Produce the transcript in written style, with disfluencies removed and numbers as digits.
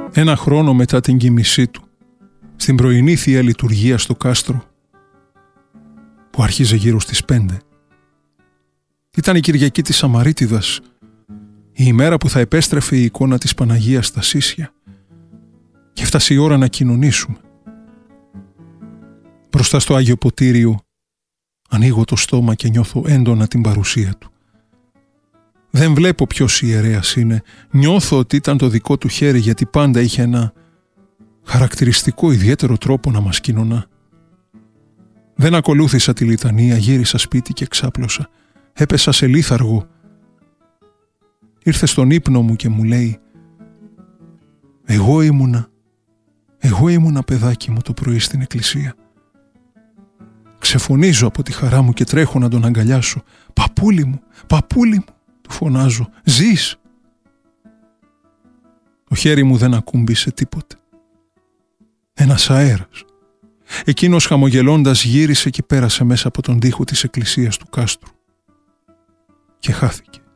Ένα χρόνο μετά την κοιμησή του, στην πρωινή Θεία Λειτουργία στο κάστρο, που άρχιζε γύρω στις 5. Ήταν η Κυριακή της Σαμαρίτιδας, η ημέρα που θα επέστρεφε η εικόνα της Παναγίας στα Σίσια, και έφτασε η ώρα να κοινωνήσουμε. Μπροστά στο Άγιο Ποτήριο ανοίγω το στόμα και νιώθω έντονα την παρουσία του. Δεν βλέπω ποιος ιερέας είναι, νιώθω ότι ήταν το δικό του χέρι, γιατί πάντα είχε ένα χαρακτηριστικό ιδιαίτερο τρόπο να μας κοινωνά. Δεν ακολούθησα τη λιτανία, γύρισα σπίτι και ξάπλωσα. Έπεσα σε λίθαργο. Ήρθε στον ύπνο μου και μου λέει εγώ ήμουνα παιδάκι μου το πρωί στην εκκλησία. Ξεφωνίζω από τη χαρά μου και τρέχω να τον αγκαλιάσω. Παππούλη μου, του φωνάζω, ζεις? Το χέρι μου δεν ακούμπησε τίποτε. Ένας αέρας. Εκείνος χαμογελώντας γύρισε και πέρασε μέσα από τον τοίχο της εκκλησίας του κάστρου και χάθηκε.